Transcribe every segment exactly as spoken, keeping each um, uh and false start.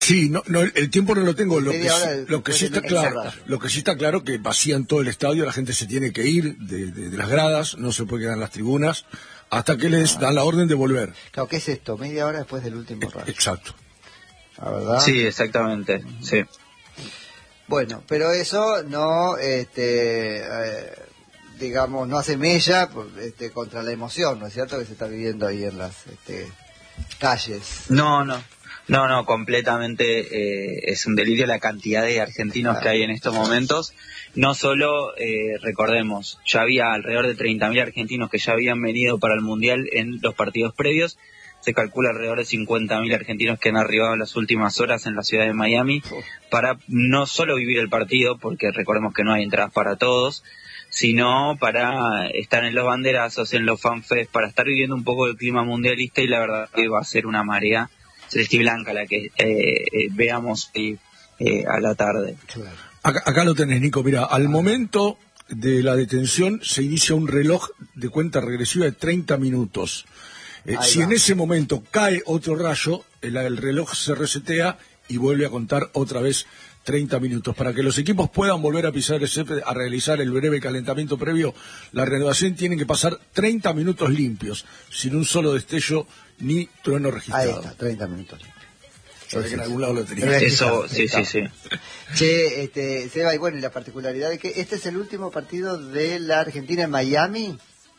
Sí, no, no, el tiempo no lo tengo. Lo que, lo que sí está claro, lo que sí está claro que vacían todo el estadio, la gente se tiene que ir de, de, de las gradas, no se puede quedar en las tribunas hasta que les dan la orden de volver. Claro, ¿qué es esto? Media hora después del último rayo. Exacto. ¿La verdad? Sí, exactamente. Sí. Bueno, pero eso no, este, eh, digamos, no hace mella este, contra la emoción, ¿no es cierto? Que se está viviendo ahí en las este, calles. No, no. No, no, completamente eh, es un delirio la cantidad de argentinos que hay en estos momentos. No solo, eh, recordemos, ya había alrededor de treinta mil argentinos que ya habían venido para el Mundial en los partidos previos. Se calcula alrededor de cincuenta mil argentinos que han arribado en las últimas horas en la ciudad de Miami para no solo vivir el partido, porque recordemos que no hay entradas para todos, sino para estar en los banderazos, en los fanfests, para estar viviendo un poco el clima mundialista, y la verdad que va a ser una marea celeste y blanca la que eh, eh, veamos eh, eh, a la tarde. Claro. Acá, acá lo tenés, Nico. Mira, al momento de la detención se inicia un reloj de cuenta regresiva de treinta minutos. Eh, si va. En ese momento cae otro rayo, el, el reloj se resetea y vuelve a contar otra vez treinta minutos. Para que los equipos puedan volver a pisar el césped, a realizar el breve calentamiento previo, la renovación tiene que pasar treinta minutos limpios, sin un solo destello ni trueno registrado. Ahí está, treinta minutos limpios. Yo que en algún lado lo tenía. Eso, sí, sí, sí. Che, este, Seba, y bueno, y la particularidad de que este es el último partido de la Argentina en Miami.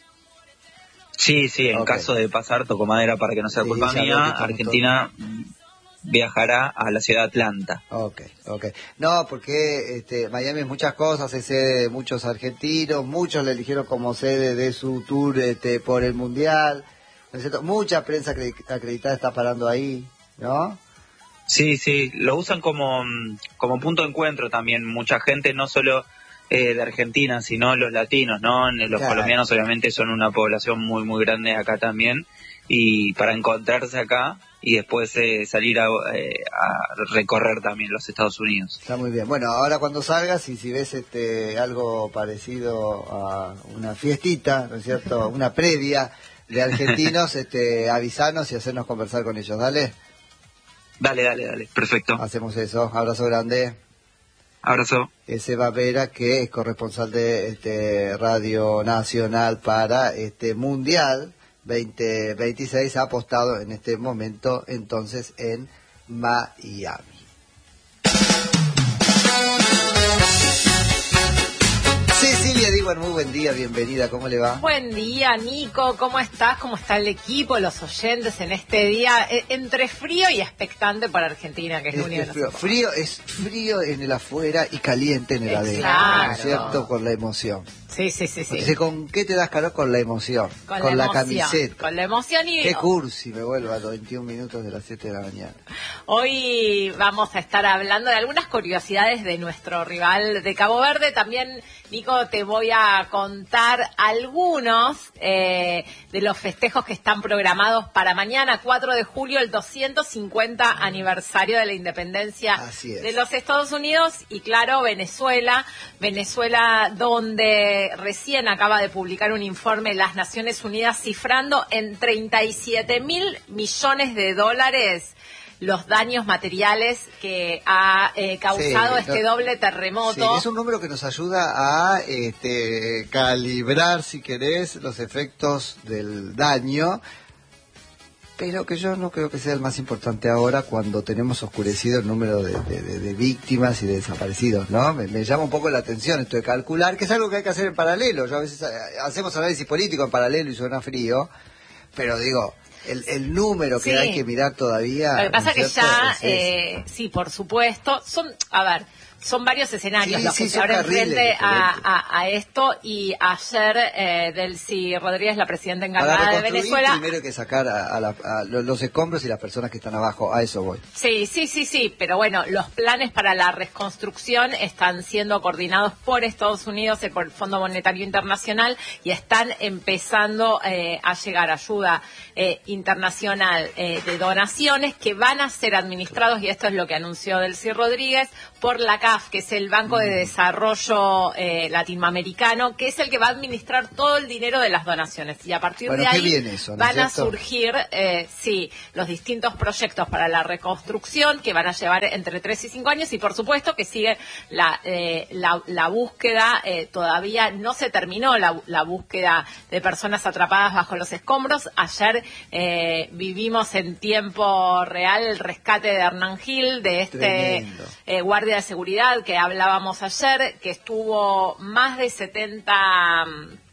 Sí, sí, en okay. caso de pasar, toco madera para que no sea sí, culpa mía, Argentina todo. Viajará a la ciudad de Atlanta. Ok, ok. No, porque este, Miami es muchas cosas, es sede de muchos argentinos, muchos le eligieron como sede de su tour este, por el Mundial, ¿no es cierto? Mucha prensa acreditada está parando ahí, ¿no? Sí, sí, lo usan como, como punto de encuentro también, mucha gente, no solo eh, de Argentina, sino los latinos, ¿no? Los claro. colombianos obviamente son una población muy, muy grande acá también, y para encontrarse acá y después eh, salir a, eh, a recorrer también los Estados Unidos. Está muy bien. Bueno, ahora cuando salgas y si ves este algo parecido a una fiestita, ¿no es cierto? Una previa de argentinos, este avisanos y hacernos conversar con ellos, ¿dale? Dale, dale, dale, perfecto. Hacemos eso. Abrazo grande. Abrazo. Seba Vera, que es corresponsal de este Radio Nacional para este Mundial veinte veintiséis, ha apostado en este momento entonces en Miami. Cecilia Diwan, muy buen día, bienvenida, ¿cómo le va? Buen día, Nico, ¿cómo estás? ¿Cómo está el equipo, los oyentes en este día eh, entre frío y expectante para Argentina, que es, es lo único que frío, frío es frío en el afuera y caliente en el adentro, claro. ¿no es cierto? Con la emoción. Sí, sí, sí, sí. Dice, ¿con qué te das calor? Con la emoción. Con, con la, la camiseta. Con la emoción y... Qué cursi, me vuelvo a los veintiún minutos de las siete de la mañana. Hoy vamos a estar hablando de algunas curiosidades de nuestro rival de Cabo Verde. También, Nico, te voy a contar algunos eh, de los festejos que están programados para mañana, cuatro de julio, el doscientos cincuenta aniversario de la independencia de los Estados Unidos. Y claro, Venezuela, Venezuela donde recién acaba de publicar un informe las Naciones Unidas cifrando en treinta y siete mil millones de dólares los daños materiales que ha eh, causado sí, este no, doble terremoto. Sí, es un número que nos ayuda a este, calibrar, si querés, los efectos del daño, pero que yo no creo que sea el más importante ahora cuando tenemos oscurecido el número de, de, de, de víctimas y de desaparecidos, ¿no? Me, me llama un poco la atención esto de calcular, que es algo que hay que hacer en paralelo. Yo a veces hacemos análisis político en paralelo y suena frío, pero digo, el, el número que sí. hay que mirar todavía... Lo que pasa es que ya, eh, sí, por supuesto, son, a ver... Son varios escenarios sí, los que sí, se abren frente a, a, a esto, y ayer eh, Delcy Rodríguez, la presidenta encargada de Venezuela... Primero hay que sacar a, a, la, a los escombros y las personas que están abajo, a eso voy. Sí, sí, sí, sí, pero bueno, los planes para la reconstrucción están siendo coordinados por Estados Unidos y por el Fondo Monetario Internacional, y están empezando eh, a llegar ayuda eh, internacional eh, de donaciones que van a ser administrados, y esto es lo que anunció Delcy Rodríguez, por la Caja C A F, que es el Banco de Desarrollo eh, Latinoamericano, que es el que va a administrar todo el dinero de las donaciones. Y a partir bueno, de ahí bien eso, ¿no van a cierto? surgir, eh, sí, los distintos proyectos para la reconstrucción que van a llevar entre tres y cinco años y por supuesto que sigue la, eh, la, la búsqueda, eh, todavía no se terminó la, la búsqueda de personas atrapadas bajo los escombros. Ayer eh, vivimos en tiempo real el rescate de Hernán Gil, de este eh, guardia de seguridad que hablábamos ayer, que estuvo más de setenta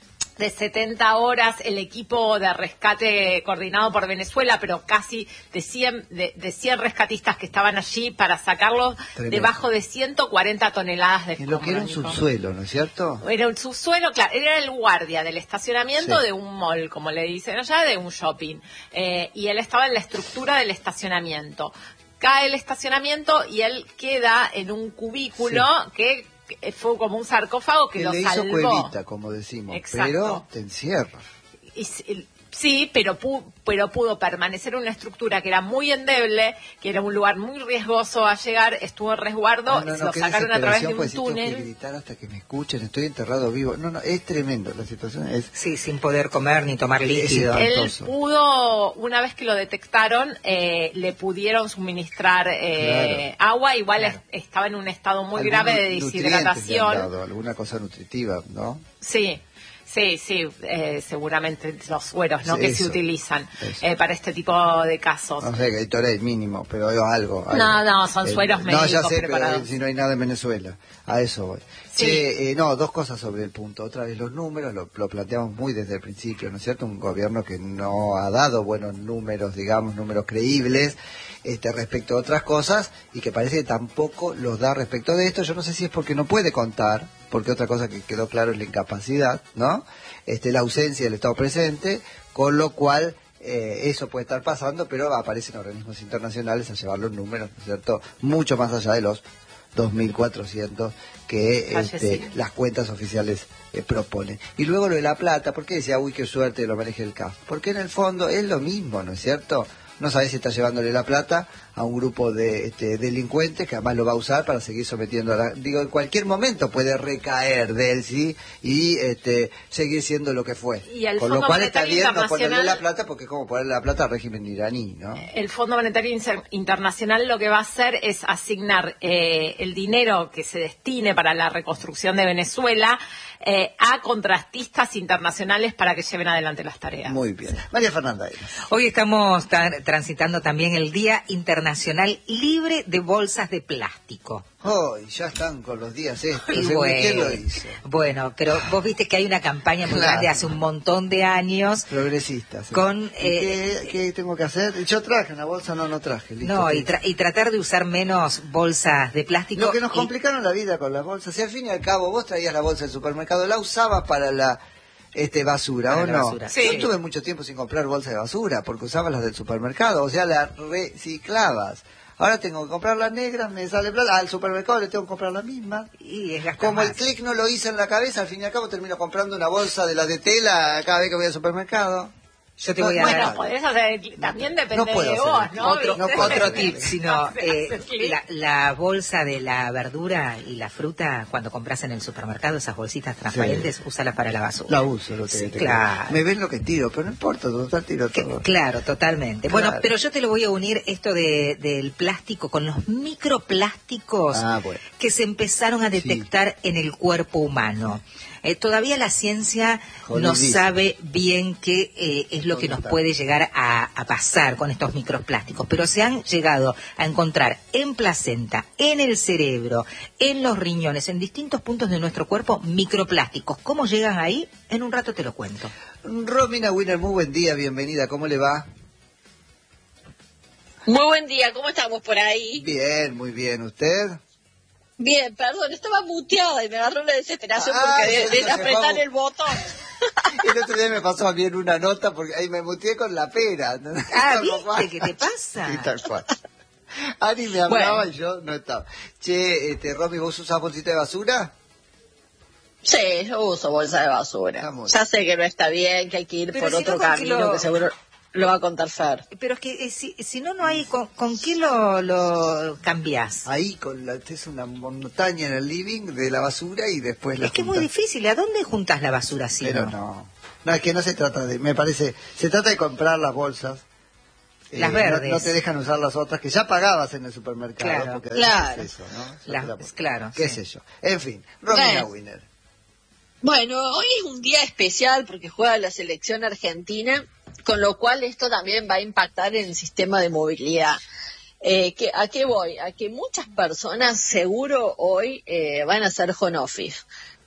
de setenta horas el equipo de rescate coordinado por Venezuela, pero casi de cien, de, de cien rescatistas que estaban allí para sacarlos. Tremendo. Debajo de ciento cuarenta toneladas de escombros. Lo que era un subsuelo, ¿no es cierto? Era un subsuelo, claro, era el guardia del estacionamiento sí. de un mall, como le dicen allá, de un shopping. Eh, y él estaba en la estructura del estacionamiento. Cae el estacionamiento y él queda en un cubículo sí. que fue como un sarcófago que, que lo le salvó. Hizo cuevita, como decimos, exacto. Pero te encierra. Y, sí, pero, pu pero pudo permanecer en una estructura que era muy endeble, que era un lugar muy riesgoso a llegar, estuvo en resguardo, no, no, no, lo sacaron a través de un pues, túnel. Tengo que gritar hasta que me escuchen, estoy enterrado vivo. No, no, es tremendo, la situación es... Sí, sin poder comer ni tomar líquido. Él pudo, una vez que lo detectaron, eh, le pudieron suministrar eh, claro. agua, igual claro. es, estaba en un estado muy grave de deshidratación. Le han dado, alguna cosa nutritiva, ¿no? Sí. Sí, sí, eh, seguramente los sueros, ¿no? Sí, que eso, se utilizan eh, para este tipo de casos. No sé, Gatorade mínimo, pero algo. algo. No, no, son eh, sueros médicos preparados. No, ya sé, preparados. pero si no hay nada en Venezuela, a eso voy. Sí. Che, eh, no, dos cosas sobre el punto. Otra vez los números, lo, lo planteamos muy desde el principio, ¿no es cierto? Un gobierno que no ha dado buenos números, digamos, números creíbles este, respecto a otras cosas y que parece que tampoco los da respecto de esto. Yo no sé si es porque no puede contar, porque otra cosa que quedó claro es la incapacidad, ¿no? Este, la ausencia del Estado presente, con lo cual eh, eso puede estar pasando, pero aparecen organismos internacionales a llevar los números, ¿no es cierto? Mucho más allá de los dos mil cuatrocientos que este, las cuentas oficiales eh, proponen. Y luego lo de la plata, ¿por qué decía, uy, qué suerte lo maneje el C A F? Porque en el fondo es lo mismo, ¿no es cierto? No sabés si está llevándole la plata a un grupo de este, delincuentes que además lo va a usar para seguir sometiendo a la... Digo, en cualquier momento puede recaer de él, ¿sí? Y este, seguir siendo lo que fue. Y el Con Fondo lo cual Monetario está bien no Internacional... ponerle la plata porque es como ponerle la plata al régimen iraní, ¿no? El Fondo Monetario Internacional lo que va a hacer es asignar eh, el dinero que se destine para la reconstrucción de Venezuela eh, a contratistas internacionales para que lleven adelante las tareas. Muy bien. María Fernanda. Hoy estamos transitando también el Día Internacional Libre de Bolsas de Plástico. Hoy oh, ya están con los días estos. Y bueno, ¿quién lo hizo? Bueno, pero vos viste que hay una campaña muy claro. grande hace un montón de años. Progresistas. ¿Sí? Con, eh, ¿Qué, ¿Qué tengo que hacer? Yo traje una bolsa, no, no traje. Listo, no, y, tra y tratar de usar menos bolsas de plástico. Lo que nos y... complicaron la vida con las bolsas. Si al fin y al cabo vos traías la bolsa del supermercado, la usabas para la... Este basura, ¿o no? Basura. Sí. Yo tuve mucho tiempo sin comprar bolsa de basura porque usaba las del supermercado, o sea, las reciclabas. Ahora tengo que comprar las negras, me sale plata, al supermercado le tengo que comprar la misma. Y es Como más. el clic no lo hice en la cabeza, al fin y al cabo termino comprando una bolsa de las de tela cada vez que voy al supermercado. Yo te voy a bueno, dar... podés hacer, también depende no puedo de vos, hacer, ¿no? Otro, no otro tip, sino eh, clic. la, la bolsa de la verdura y la fruta, cuando compras en el supermercado, esas bolsitas transparentes, sí. úsalas para la basura. La uso, lo que sí, te claro. Me ven lo que tiro, pero no importa, total tiro todo. Que, claro, totalmente. Claro. Bueno, pero yo te lo voy a unir esto de, del plástico con los microplásticos ah, bueno. que se empezaron a detectar sí. en el cuerpo humano. Eh, todavía la ciencia no sabe bien qué eh, es lo que nos puede llegar a, a pasar con estos microplásticos, pero se han llegado a encontrar en placenta, en el cerebro, en los riñones, en distintos puntos de nuestro cuerpo, microplásticos. ¿Cómo llegan ahí? En un rato te lo cuento. Romina Winner, muy buen día, bienvenida, ¿cómo le va? Muy buen día, ¿cómo estamos por ahí? Bien, muy bien, ¿usted? Bien, perdón, estaba muteada y me agarró una desesperación ah, porque de, de, de apretar vamos. el botón. El otro día me pasó a mí en una nota porque ahí me muteé con la pera. Ah, ¿viste? ¿Qué te pasa? Sí, tal cual. Ani me hablaba bueno. y yo no estaba. Che, este, Romy, ¿vos usás bolsita de basura? Sí, yo uso bolsa de basura. Vamos. Ya sé que no está bien, que hay que ir Pero por si otro no, camino, lo... que seguro... lo va a contar Fer. Pero es que eh, si, si no, no hay, ¿con, con qué lo, lo cambiás? Ahí con la, es una montaña en el living de la basura y después la Es que es muy juntás. difícil, ¿a dónde juntas la basura así? Pero no? no, no, es que no se trata de, me parece, se trata de comprar las bolsas. Las eh, verdes. No, no te dejan usar las otras que ya pagabas en el supermercado. Claro, porque claro. es eso, ¿no? Las- La- claro, Qué sí. sé yo. En fin, Romina Bueno. Winner. Bueno, hoy es un día especial porque juega la selección argentina, con lo cual esto también va a impactar en el sistema de movilidad. Eh, que, ¿A qué voy? A que muchas personas seguro hoy eh, van a hacer home office,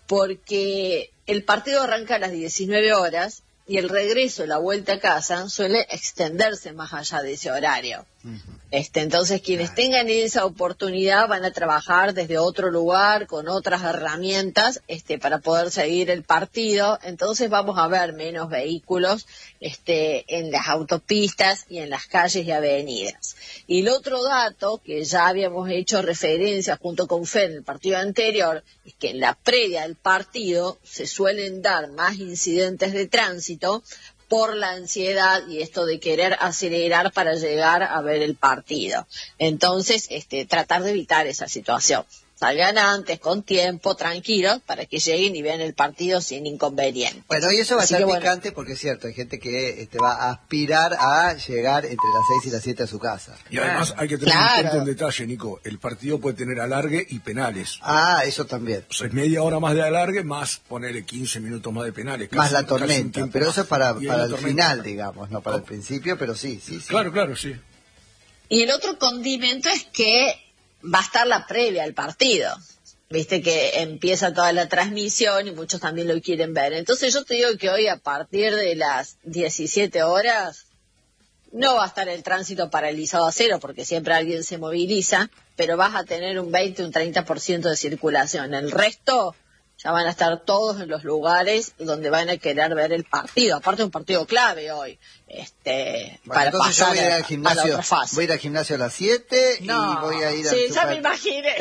porque el partido arranca a las diecinueve horas y el regreso, la vuelta a casa, suele extenderse más allá de ese horario. Este, entonces, quienes tengan esa oportunidad van a trabajar desde otro lugar, con otras herramientas, este, para poder seguir el partido. Entonces vamos a ver menos vehículos este, en las autopistas y en las calles y avenidas. Y el otro dato, que ya habíamos hecho referencia junto con Fer en el partido anterior, es que en la previa del partido se suelen dar más incidentes de tránsito por la ansiedad y esto de querer acelerar para llegar a ver el partido. Entonces, este, tratar de evitar esa situación. Salgan antes, con tiempo, tranquilos, para que lleguen y vean el partido sin inconveniente. Bueno, y eso va a Así estar que, bueno. picante porque es cierto, hay gente que este, va a aspirar a llegar entre las seis y las siete a su casa. Y además hay que tener Claro. en cuenta un detalle, Nico. El partido puede tener alargue y penales. Ah, eso también. O sea, es media hora más de alargue, más ponerle quince minutos más de penales. Más casi- la casi un tormenta, tiempo pero más. eso es para, Y para la el tormenta. final, digamos, no para el principio, pero sí, sí, sí. Claro, claro, sí. Y el otro condimento es que va a estar la previa al partido. Viste que empieza toda la transmisión y muchos también lo quieren ver. Entonces yo te digo que hoy a partir de las diecisiete horas no va a estar el tránsito paralizado a cero porque siempre alguien se moviliza, pero vas a tener un veinte, un treinta por ciento de circulación. El resto ya van a estar todos en los lugares donde van a querer ver el partido. Aparte un partido clave hoy, este, Bueno, para entonces yo pasar voy a ir a, al a la gimnasio, otra fase. voy a ir al gimnasio a las siete y No. voy a ir Sí, al, ya me super- imaginé.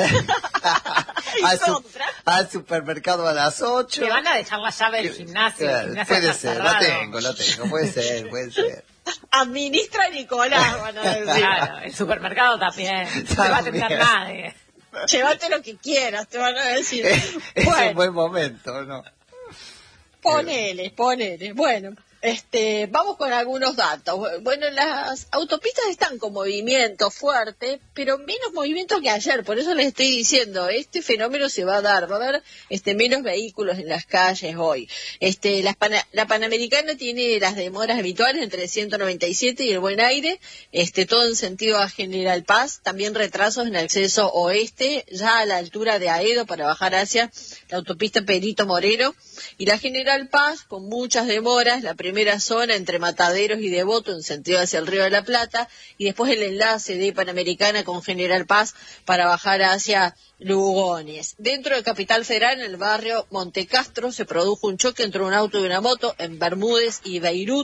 al, En su- contra. al supermercado a las ocho. Te van a dejar la llave del gimnasio, Claro, el gimnasio puede está ser, lo cerrado. tengo, lo tengo, puede ser, puede ser. Administra Nicolás, van a decir. Claro, el supermercado también. No te va a atender También. nadie. Llévate lo que quieras, te van a decir. Es, es un Bueno, buen momento, ¿no? ponele, ponele. Bueno, este, vamos con algunos datos. Bueno, las autopistas están con movimiento fuerte, pero menos movimiento que ayer. Por eso les estoy diciendo, este fenómeno se va a dar. Va a haber este, menos vehículos en las calles hoy. Este, las Pana- la Panamericana tiene las demoras habituales entre ciento noventa y siete y el Buen Aire, este, todo en sentido a General Paz. También retrasos en acceso oeste, ya a la altura de Aedo para bajar hacia la autopista Perito Moreno. Y la General Paz, con muchas demoras, la primera zona entre Mataderos y Devoto en sentido hacia el Río de la Plata, y después el enlace de Panamericana con General Paz para bajar hacia Lugones. Dentro de Capital Federal, en el barrio Montecastro, se produjo un choque entre un auto y una moto en Bermúdez y Beirut.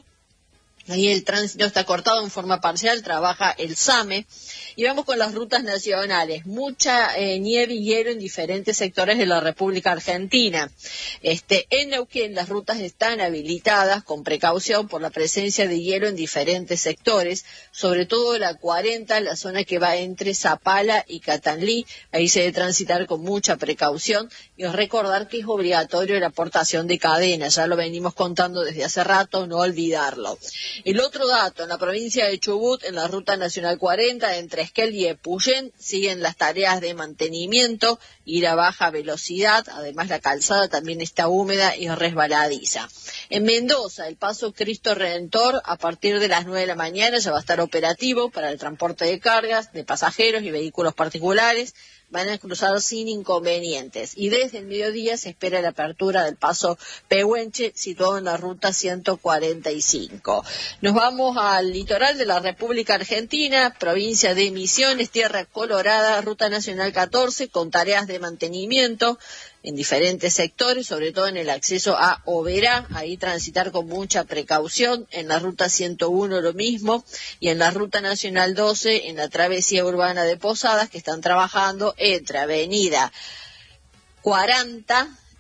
Ahí el tránsito está cortado en forma parcial, trabaja el SAME. Y vamos con las rutas nacionales. Mucha eh, nieve y hielo en diferentes sectores de la República Argentina. Este, en Neuquén las rutas están habilitadas con precaución por la presencia de hielo en diferentes sectores, sobre todo la cuarenta, la zona que va entre Zapala y Catanlí. Ahí se debe transitar con mucha precaución y recordar que es obligatorio la aportación de cadenas. Ya lo venimos contando desde hace rato, no olvidarlo. El otro dato, en la provincia de Chubut, en la ruta nacional cuarenta, entre Esquel y Epuyén, siguen las tareas de mantenimiento, ir a baja velocidad, además la calzada también está húmeda y resbaladiza. En Mendoza, el paso Cristo Redentor, a partir de las nueve de la mañana ya va a estar operativo para el transporte de cargas, de pasajeros y vehículos particulares. Van a cruzar sin inconvenientes. Y desde el mediodía se espera la apertura del paso Pehuenche, situado en la ruta ciento cuarenta y cinco. Nos vamos al litoral de la República Argentina, provincia de Misiones, Tierra Colorada, ruta nacional catorce, con tareas de mantenimiento en diferentes sectores, sobre todo en el acceso a Oberá, ahí transitar con mucha precaución. En la ruta ciento uno lo mismo, y en la ruta nacional doce, en la travesía urbana de Posadas, que están trabajando entre avenida cuarenta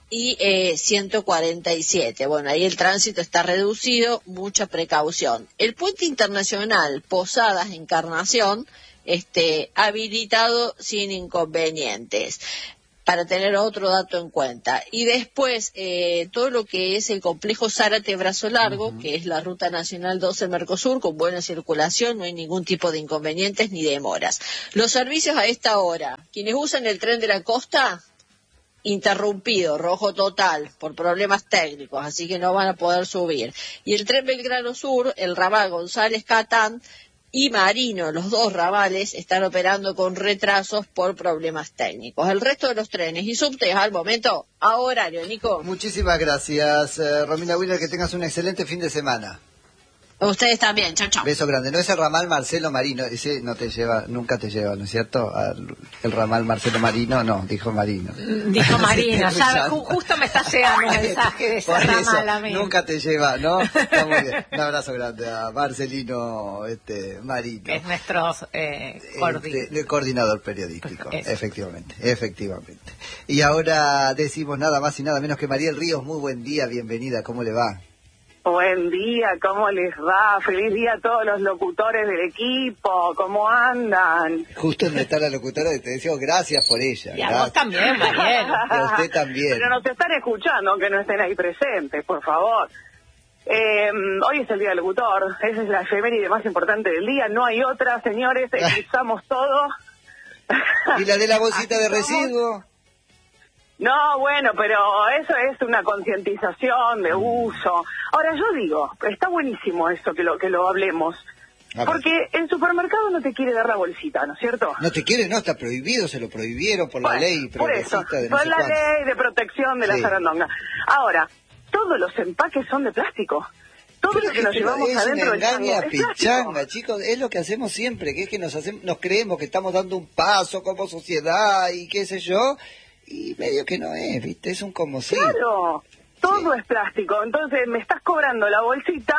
y eh, ciento cuarenta y siete. Bueno, ahí el tránsito está reducido, mucha precaución. El puente internacional Posadas Encarnación, este, habilitado sin inconvenientes, para tener otro dato en cuenta. Y después, eh, todo lo que es el complejo Zárate-Brazo Largo, uh-huh. que es la Ruta Nacional doce Mercosur, con buena circulación, no hay ningún tipo de inconvenientes ni demoras. Los servicios a esta hora, quienes usan el tren de la costa, interrumpido, rojo total, por problemas técnicos, así que no van a poder subir. Y el tren Belgrano Sur, el ramal González-Catán, y Marino, los dos ramales, están operando con retrasos por problemas técnicos. El resto de los trenes y subtes al momento a horario, Nico. Muchísimas gracias, eh, Romina Wheeler, que tengas un excelente fin de semana. Ustedes también, chao, chao. Beso grande. No es el ramal Marcelo Marino, ese no te lleva, nunca te lleva, ¿no es cierto? Al, el ramal Marcelo Marino, no, dijo Marino. Dijo Marino, ya ju- justo me está llegando un mensaje de ese Por ramal a mí. Nunca te lleva, ¿no? Está muy bien. Un abrazo grande a Marcelino este, Marino. Es nuestro eh, coordi- este, el coordinador periodístico, efectivamente, efectivamente. Y ahora decimos nada más y nada menos que Mariel Ríos, muy buen día, bienvenida, ¿cómo le va? Buen día, ¿cómo les va? Feliz día a todos los locutores del equipo, ¿cómo andan? Justo donde está la locutora, te decimos gracias por ella. Y a gracias. vos también, Mariel. Y a usted también. Pero nos están escuchando, aunque no estén ahí presentes, por favor. Eh, hoy es el Día del Locutor, esa es la efeméride más importante del día, no hay otra, señores, eclipsamos todo. ¿Y la de la bolsita de residuo? No, bueno, pero eso es una concientización de uso. Ahora, yo digo, está buenísimo eso que lo que lo hablemos, porque el supermercado no te quiere dar la bolsita, ¿no es cierto? No te quiere, no, está prohibido, se lo prohibieron por bueno, la ley por eso, de no por sé la cuánto. ley de protección de sí. la zarandonga. Ahora, todos los empaques son de plástico. Todo pero lo que es nos que llevamos es adentro una del chango engaña es pichanga, plástico. chicos, es lo que hacemos siempre, que es que nos hacemos, nos creemos que estamos dando un paso como sociedad y qué sé yo, y medio que no es, ¿viste? Es un como sí. Claro, todo sí. es plástico. Entonces me estás cobrando la bolsita,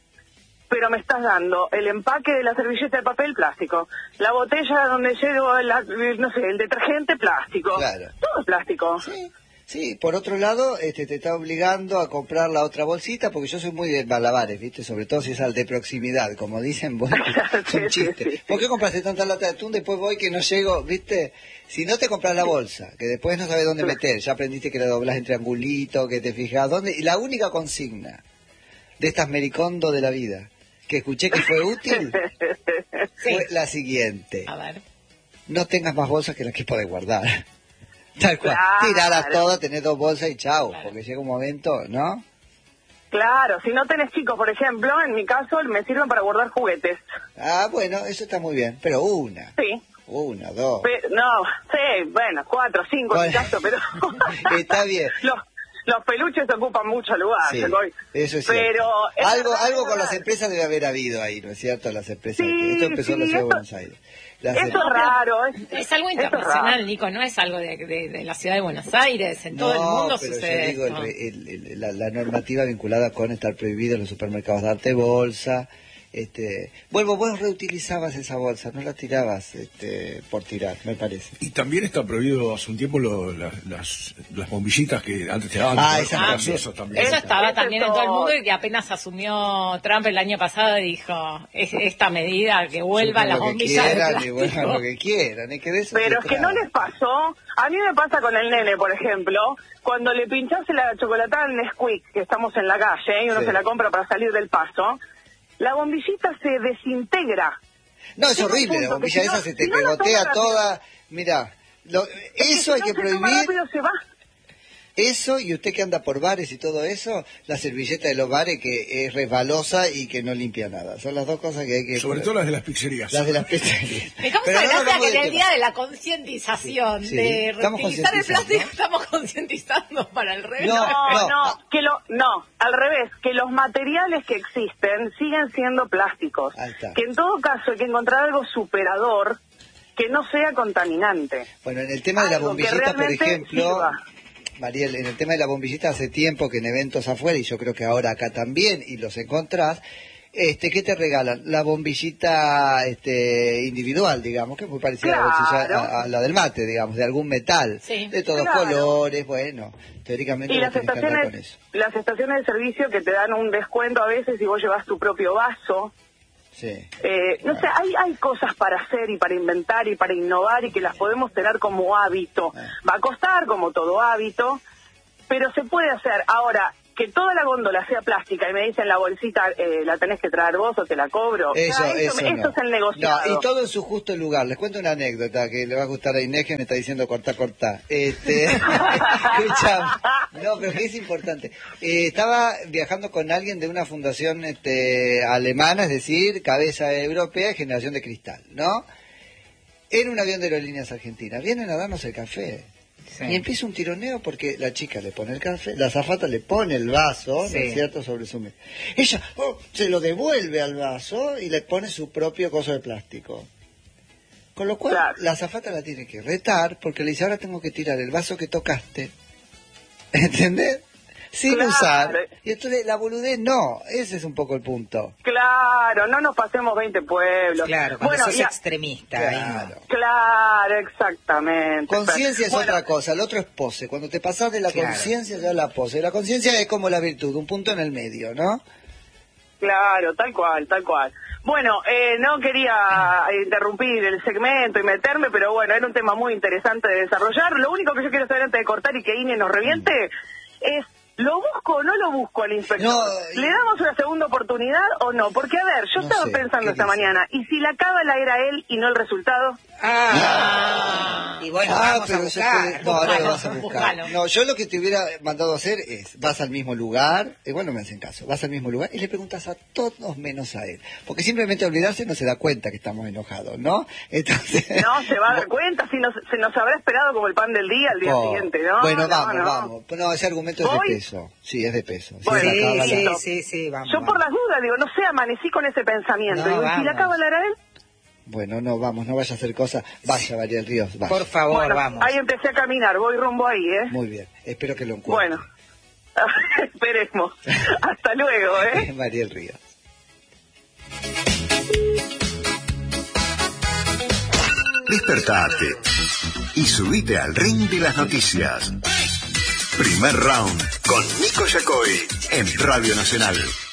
pero me estás dando el empaque de la servilleta de papel, plástico. La botella donde llevo, la, no sé, el detergente, plástico. Claro. Todo es plástico. Sí. Sí, por otro lado, este, te está obligando a comprar la otra bolsita, porque yo soy muy de malabares, ¿viste? Sobre todo si es al de proximidad, como dicen, bueno, es un Sí, chiste. sí, sí. ¿Por qué compraste tanta lata de atún? Después voy que no llego, ¿viste? Si no te compras la bolsa, que después no sabes dónde meter, ya aprendiste que la doblás en triangulito, que te fijas dónde, y la única consigna de estas mericondo de la vida, que escuché que fue útil, Sí. fue la siguiente. A ver. No tengas más bolsas que las que podés guardar. Tal cual. Claro. Tiralas todas, tenés dos bolsas y chao, Claro. porque llega un momento, ¿no? Claro, si no tenés chicos, por ejemplo, en mi caso me sirven para guardar juguetes. Ah, bueno, eso está muy bien, pero una, Sí. una, dos. Pe- no, sí, bueno, cuatro, cinco en mi Bueno. caso, pero... Está bien. Los, los peluches ocupan mucho lugar, Sí, Secoy. eso es Pero cierto. es Algo, verdad, algo es con las verdad. empresas debe haber habido ahí, ¿no es cierto? Las empresas. Sí, Esto empezó en la sí, ciudad de esto- Buenos Aires. Las Eso em- es raro. Es, Es algo esto es internacional, raro. Nico, no es algo de, de, de la ciudad de Buenos Aires, en todo el No, mundo pero sucede yo digo, el esto. re- el- el- la, la normativa vinculada con estar prohibido en los supermercados darte bolsa. Este, vuelvo, vos reutilizabas esa bolsa, no la tirabas este, por tirar, me parece. Y también está prohibido hace un tiempo lo- la- las, las bombillitas que antes te daban. Ah, ¿no? esas Con también. gaseosa también. Eso estaba Eso también es en todo el todo. mundo y que apenas asumió Trump el año pasado dijo, es esta medida que vuelva Supongo la lo que bombilla de quieran, y plástico. vuelvan lo que quieran, es que de eso Pero se es que no trata. les pasó. A mí me pasa con el nene, por ejemplo, cuando le pinchás la chocolatada en Nesquik, que estamos en la calle, y uno Sí. se la compra para salir del paso, la bombillita se desintegra. No, es Llega un horrible, la punto que bombilla si no- esa se te si no la pegotea toma toda. Mira, lo- eso hay Si que no se toma prohibir. rápido, se va. Eso, y usted que anda por bares y todo eso, la servilleta de los bares que es resbalosa y que no limpia nada. Son las dos cosas que hay que... Sobre todo las de las pizzerías. las de las pizzerías. Me causa Pero no gracia hablamos que en del el tema. día de la concientización Sí, sí, de estamos reutilizar el concientizando, plástico ¿no? estamos concientizando para el revés. No, No, no. no, que lo, no, al revés, que los materiales que existen siguen siendo plásticos. Ahí está. Que en todo caso hay que encontrar algo superador que no sea contaminante. Bueno, en el tema de la Algo que bombillita, por realmente ejemplo, sirva. Mariel, en el tema de la bombillita hace tiempo que en eventos afuera, y yo creo que ahora acá también, y los encontrás, Este, ¿qué te regalan? La bombillita este, individual, digamos, que es muy parecida claro. a, la bombilla, a, a la del mate, digamos, de algún metal, sí. de todos claro. colores, bueno, teóricamente y vos las tenés que andar con estaciones, eso. las estaciones de servicio que te dan un descuento a veces si vos llevas tu propio vaso. Sí. Eh, no sé, hay, hay cosas para hacer y para inventar y para innovar y que las podemos tener como hábito. Ah. Va a costar, como todo hábito, pero se puede hacer. Ahora, que toda la góndola sea plástica y me dicen la bolsita eh, la tenés que traer vos o te la cobro. Eso, o sea, eso, eso, no. eso es el negociado. No, y todo en su justo lugar. Les cuento una anécdota que le va a gustar a Inés, que me está diciendo corta, corta. Este, escucha, no, pero que es importante. Eh, estaba viajando con alguien de una fundación este, alemana, es decir, cabeza europea de generación de cristal, ¿no? En un avión de aerolíneas argentinas. Vienen a darnos el café. Sí. Y empieza un tironeo porque la chica le pone el café, la azafata le pone el vaso, sí. ¿no es cierto?, sobre su mesa. Ella oh, se lo devuelve al vaso y le pone su propio coso de plástico. Con lo cual, claro. la azafata la tiene que retar porque le dice, ahora tengo que tirar el vaso que tocaste. ¿Entendés? Sin claro. usar. Y entonces la boludez no, ese es un poco el punto. Claro, no nos pasemos veinte pueblos. Claro, cuando bueno, sos ya... extremista. Claro, no. claro, exactamente. Conciencia es bueno. otra cosa, el otro es pose. Cuando te pasás de la claro. conciencia ya la pose. La conciencia es como la virtud, un punto en el medio, ¿no? Claro, tal cual, tal cual. Bueno, eh, no quería interrumpir el segmento y meterme, pero bueno, era un tema muy interesante de desarrollar. Lo único que yo quiero saber antes de cortar y que Ine nos reviente es... ¿Lo busco o no lo busco al inspector? No, ¿Le damos una segunda oportunidad o no? Porque, a ver, yo no estaba sé, pensando esta dice? mañana, ¿y si la cábala era él y no el resultado? Ah, y bueno, ah, vamos a buscar. No, ahora lo vas a buscar. No, yo lo que te hubiera mandado a hacer es, vas al mismo lugar, igual no me hacen caso, vas al mismo lugar y le preguntas a todos menos a él. Porque simplemente olvidarse no se da cuenta que estamos enojados, ¿no? Entonces... No, se va a dar cuenta, si nos, se nos habrá esperado como el pan del día al día oh, siguiente, ¿no? Bueno, no, vamos, no. vamos. No, ese argumento es de peso. Sí, es de peso. Sí, bueno, sí, cábala... sí, sí, sí, vamos. Yo vamos. por las dudas, digo, no sé, amanecí con ese pensamiento. No, digo, ¿y si la cábala era él? Bueno, no, vamos, no vaya a hacer cosas. Vaya, María del Ríos, vaya. Por favor, bueno, vamos. Ahí empecé a caminar, voy rumbo ahí, ¿eh? Muy bien, espero que lo encuentre. Bueno, esperemos. Hasta luego, ¿eh? María del Ríos. Despertate y subite al ring de las noticias. Primer round con Nico Yacoy en Radio Nacional.